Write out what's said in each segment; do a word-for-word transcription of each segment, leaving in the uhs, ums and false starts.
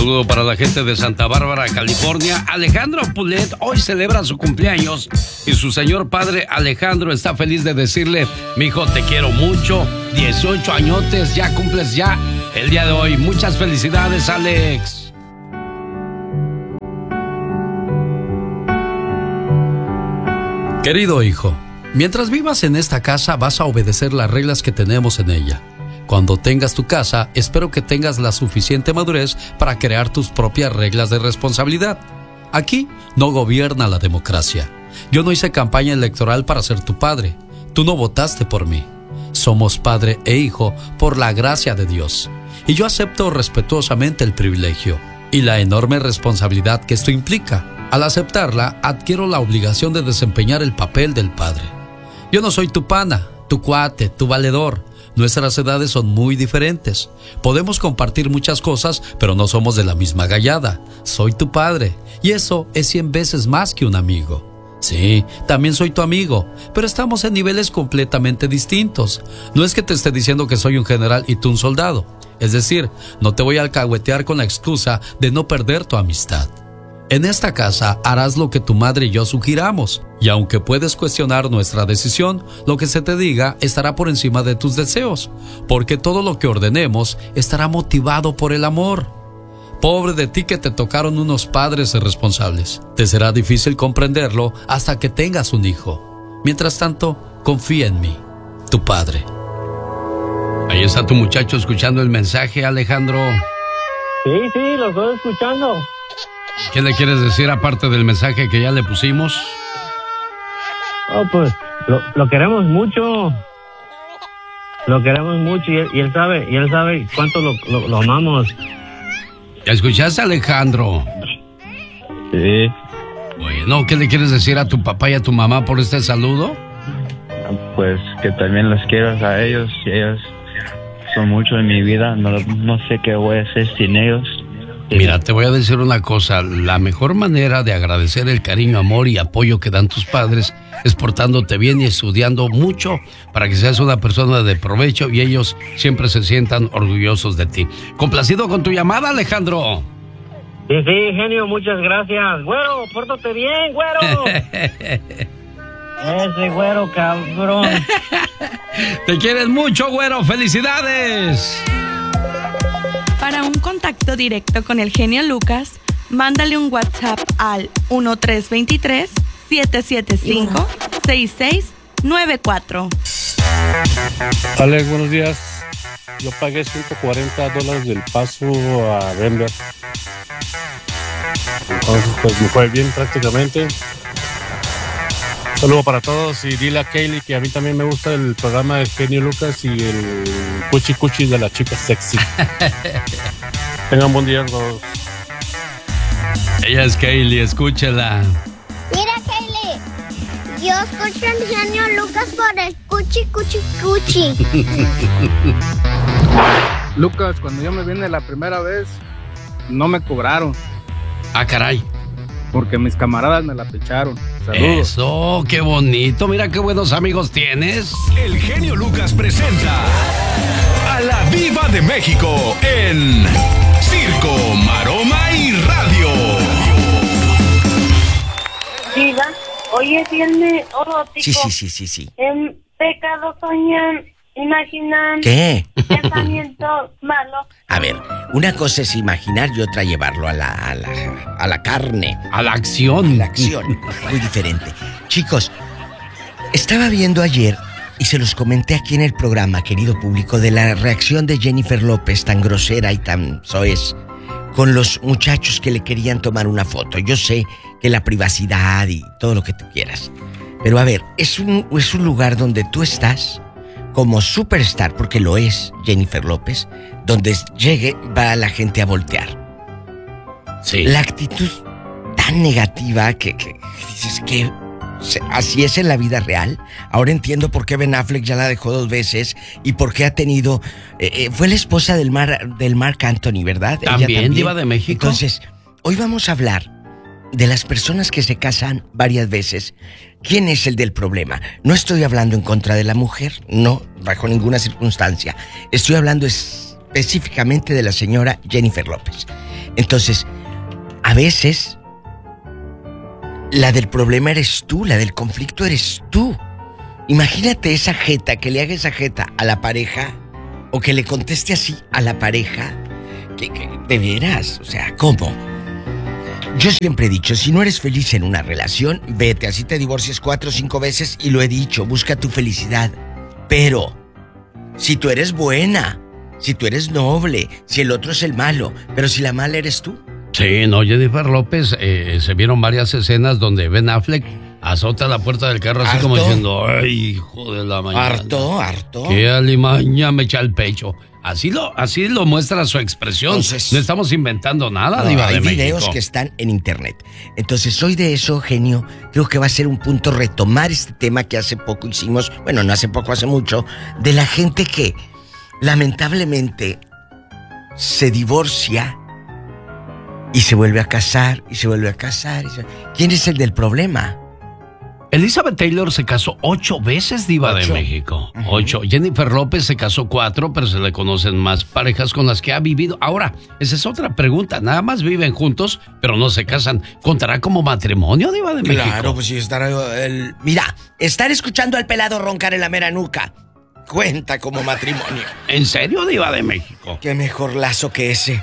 saludo para la gente de Santa Bárbara, California. Alejandro Pulet hoy celebra su cumpleaños y su señor padre Alejandro está feliz de decirle: mijo, te quiero mucho, dieciocho añotes, ya cumples ya el día de hoy. Muchas felicidades, Alex. Querido hijo, mientras vivas en esta casa vas a obedecer las reglas que tenemos en ella. Cuando tengas tu casa, espero que tengas la suficiente madurez para crear tus propias reglas de responsabilidad. Aquí no gobierna la democracia. Yo no hice campaña electoral para ser tu padre. Tú no votaste por mí. Somos padre e hijo por la gracia de Dios. Y yo acepto respetuosamente el privilegio y la enorme responsabilidad que esto implica. Al aceptarla, adquiero la obligación de desempeñar el papel del padre. Yo no soy tu pana, tu cuate, tu valedor. Nuestras edades son muy diferentes. Podemos compartir muchas cosas, pero no somos de la misma gallada. Soy tu padre, y eso es cien veces más que un amigo. Sí, también soy tu amigo, pero estamos en niveles completamente distintos. No es que te esté diciendo que soy un general y tú un soldado. Es decir, no te voy a alcahuetear con la excusa de no perder tu amistad. En esta casa harás lo que tu madre y yo sugiramos, y aunque puedes cuestionar nuestra decisión, lo que se te diga estará por encima de tus deseos, porque todo lo que ordenemos estará motivado por el amor. Pobre de ti que te tocaron unos padres irresponsables. Te será difícil comprenderlo hasta que tengas un hijo. Mientras tanto, confía en mí, tu padre. Ahí está tu muchacho escuchando el mensaje, Alejandro. Sí, sí, lo estoy escuchando. ¿Qué le quieres decir aparte del mensaje que ya le pusimos? Oh, pues, lo, lo queremos mucho. Lo queremos mucho y él, y él sabe, y él sabe cuánto lo, lo, lo amamos. ¿Ya escuchaste, Alejandro? Sí. Bueno, ¿qué le quieres decir a tu papá y a tu mamá por este saludo? Pues que también los quiero a ellos, y ellos son mucho en mi vida. No, no sé qué voy a hacer sin ellos. Mira, te voy a decir una cosa. La mejor manera de agradecer el cariño, amor y apoyo que dan tus padres es portándote bien y estudiando mucho para que seas una persona de provecho y ellos siempre se sientan orgullosos de ti. Complacido con tu llamada, Alejandro. Sí, sí, genio, muchas gracias. Güero, pórtate bien, güero. Ese güero, cabrón. Te quieres mucho, güero. ¡Felicidades! Para un contacto directo con el genio Lucas, mándale un WhatsApp al uno tres dos tres, siete siete cinco, seis seis nueve cuatro. Alex, buenos días. Yo pagué ciento cuarenta dólares del paso a Denver. Entonces, pues me fue bien prácticamente. Saludo para todos y dile a Kaylee que a mí también me gusta el programa de Genio Lucas y el Cuchi Cuchi de la chica sexy. Tengan buen día todos. Ella es Kaylee, escúchela. Mira, Kaylee, yo escucho al Genio Lucas por el Cuchi Cuchi Cuchi. Lucas, cuando yo me vine la primera vez, no me cobraron. Ah, caray. Porque mis camaradas me la picharon. Saludos. Eso, qué bonito. Mira qué buenos amigos tienes. El Genio Lucas presenta a la Diva de México en Circo, Maroma y Radio. Diva, hoy es viernes erótico. Sí, sí, sí, sí, sí. En pecado soñan, imaginan. ¿Qué? Pensamientos malos. A ver, una cosa es imaginar y otra llevarlo a la, a la, a la carne. A la acción. A la acción. Muy diferente. Chicos, estaba viendo ayer, y se los comenté aquí en el programa, querido público, de la reacción de Jennifer López, tan grosera y tan soez, con los muchachos que le querían tomar una foto. Yo sé que la privacidad y todo lo que tú quieras. Pero a ver, es un, es un lugar donde tú estás como superstar, porque lo es Jennifer López, donde llegue va la gente a voltear. Sí. La actitud tan negativa que, que, que dices que así es en la vida real. Ahora entiendo por qué Ben Affleck ya la dejó dos veces y por qué ha tenido... Eh, eh, fue la esposa del, Mar, del Marc Anthony, ¿verdad? ¿También, Ella también, Diva de México? Entonces, hoy vamos a hablar de las personas que se casan varias veces. ¿Quién es el del problema? No estoy hablando en contra de la mujer, no, bajo ninguna circunstancia. Estoy hablando específicamente de la señora Jennifer López. Entonces, a veces, la del problema eres tú, la del conflicto eres tú. Imagínate esa jeta, que le haga esa jeta a la pareja, o que le conteste así a la pareja. Que, que, de veras, o sea, ¿cómo? Yo siempre he dicho, si no eres feliz en una relación, vete, así te divorcies cuatro o cinco veces, y lo he dicho, busca tu felicidad. Pero, si tú eres buena, si tú eres noble, si el otro es el malo, pero si la mala eres tú. Sí, no, Jennifer López, eh, se vieron varias escenas donde Ben Affleck azota la puerta del carro así ¿Harto? Como diciendo, ay, hijo de la mañana. Harto, harto. Qué alimaña me echa el pecho. Así lo, así lo muestra su expresión. Entonces, no estamos inventando nada, no, Diva de México. Hay videos que están en internet. Entonces, hoy de eso, genio, creo que va a ser un punto retomar este tema que hace poco hicimos, bueno, no hace poco, hace mucho, de la gente que lamentablemente se divorcia y se vuelve a casar, y se vuelve a casar. Y se... ¿Quién es el del problema? Elizabeth Taylor se casó ocho veces, Diva Ocho. de México. Uh-huh. Ocho. Jennifer López se casó cuatro, pero se le conocen más parejas con las que ha vivido. Ahora, esa es otra pregunta. Nada más viven juntos, pero no se casan. ¿Contará como matrimonio, Diva de México? Claro, pues sí, estará el... Mira, estar escuchando al pelado roncar en la mera nuca cuenta como matrimonio. ¿En serio, Diva de México? Qué mejor lazo que ese.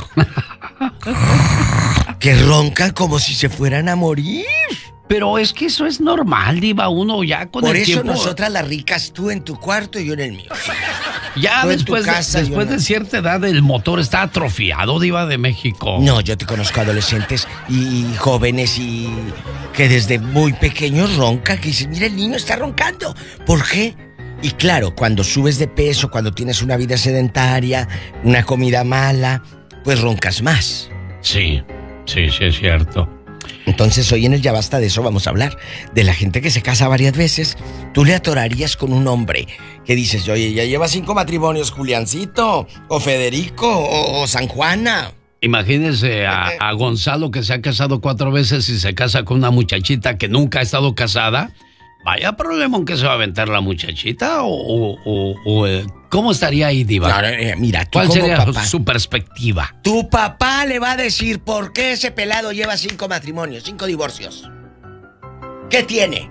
Que roncan como si se fueran a morir. Pero es que eso es normal, Diva, uno ya con Por el eso tiempo... nosotras las ricas, tú en tu cuarto y yo en el mío. Ya tú después, en tu casa, de, después yo no. de cierta edad el motor está atrofiado, Diva de México. No, yo te conozco adolescentes y, y jóvenes y que desde muy pequeños roncan, que dicen, mira, el niño está roncando. ¿Por qué? Y claro, cuando subes de peso, cuando tienes una vida sedentaria, una comida mala, pues roncas más. Sí, sí, sí es cierto. Entonces hoy en el Ya Basta de eso vamos a hablar. De la gente que se casa varias veces. Tú le atorarías con un hombre que dices, oye, ya lleva cinco matrimonios, Juliancito, o Federico, o, o San Juana. Imagínese a, a Gonzalo, que se ha casado cuatro veces y se casa con una muchachita que nunca ha estado casada. Vaya problema en que se va a aventar la muchachita o, o, o, o eh, ¿cómo estaría ahí, Diva? Claro, eh, mira, tú ¿Cuál como sería papá, su perspectiva? Tu papá le va a decir por qué ese pelado lleva cinco matrimonios, cinco divorcios. ¿Qué tiene?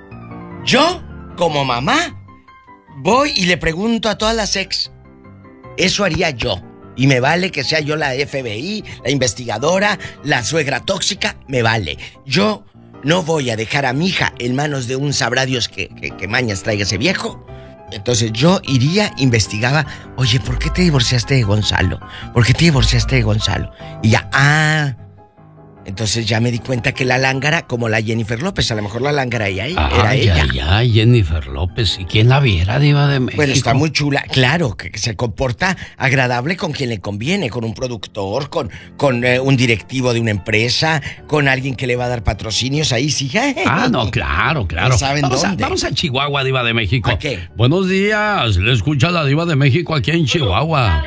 Yo, como mamá, voy y le pregunto a todas las ex. Eso haría yo. Y me vale que sea yo la F B I, la investigadora, la suegra tóxica, me vale. Yo no voy a dejar a mi hija en manos de un sabrá Dios que, que, que mañas traiga ese viejo. Entonces yo iría, investigaba, oye, ¿por qué te divorciaste de Gonzalo? ¿Por qué te divorciaste de Gonzalo? Y ya, ah... Entonces ya me di cuenta que la lángara, como la Jennifer López, a lo mejor la lángara ella, era ay, ella. Ay, ay, Jennifer López. ¿Y quién la viera, Diva de México? Bueno, está muy chula. Claro, que se comporta agradable con quien le conviene, con un productor, con, con eh, un directivo de una empresa, con alguien que le va a dar patrocinios, ahí sí. Ah, no, claro, claro. No saben vamos, dónde. A, vamos a Chihuahua, Diva de México. ¿A qué? Buenos días, le escucha la Diva de México aquí en Chihuahua.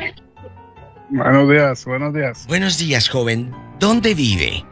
Buenos días, buenos días. Buenos días, joven. ¿Dónde vive?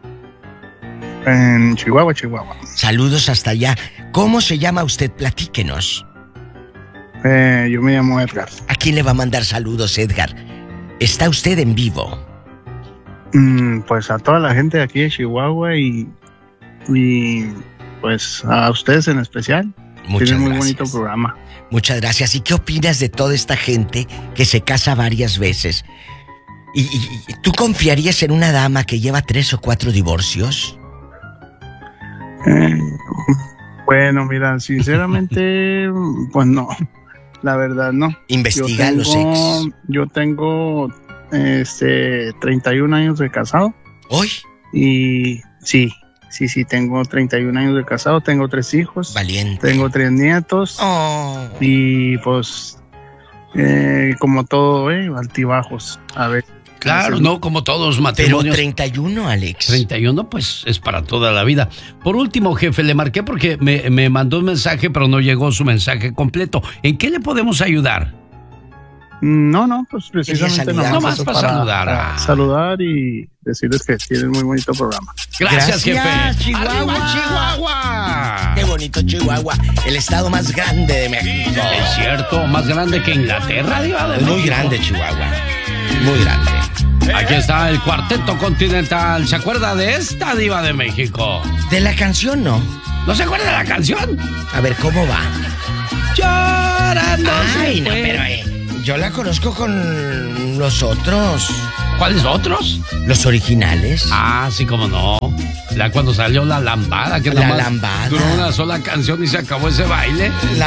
En Chihuahua, Chihuahua. Saludos hasta allá. ¿Cómo se llama usted? Platíquenos. Eh, yo me llamo Edgar. ¿A quién le va a mandar saludos, Edgar? ¿Está usted en vivo? Mm, pues a toda la gente de aquí de Chihuahua y, y pues a ustedes en especial. Muchas Tienen muy gracias. bonito programa. Muchas gracias. ¿Y qué opinas de toda esta gente que se casa varias veces? ¿Y, y, y tú confiarías en una dama que lleva tres o cuatro divorcios? Eh, bueno, mira, sinceramente, pues no. La verdad, no. Investiga Yo los tengo- ex. Yo tengo este treinta y un años de casado. ¿Hoy? Y sí, sí, sí, tengo treinta y un años de casado, tengo tres hijos. Valiente. Tengo tres nietos. Oh. Y pues, eh, como todo, eh, altibajos. A ver. Claro, no como todos Pero matrimonios. treinta y uno, Alex. treinta y uno, pues es para toda la vida. Por último, jefe, le marqué porque me, me mandó un mensaje, pero no llegó su mensaje completo. ¿En qué le podemos ayudar? No, no, pues precisamente saludar. nomás Nomás eso para saludar, ah. saludar y decirles que tienen muy bonito programa. Gracias, jefe. Chihuahua. ¡Arriba, Chihuahua! Qué bonito Chihuahua, el estado más grande de México. Es cierto, más grande que Inglaterra, Diva de Muy México. grande Chihuahua, muy grande. Aquí está el Cuarteto Continental. ¿Se acuerda de esta diva de México? De la canción, no. ¿No se acuerda de la canción? A ver, ¿cómo va? Llorando. Ay, no, pero eh, yo la conozco con los otros. ¿Cuáles otros? Los originales. Ah, sí, cómo no. La cuando salió La Lambada, que La nada más Lambada. duró una sola canción y se acabó ese baile. La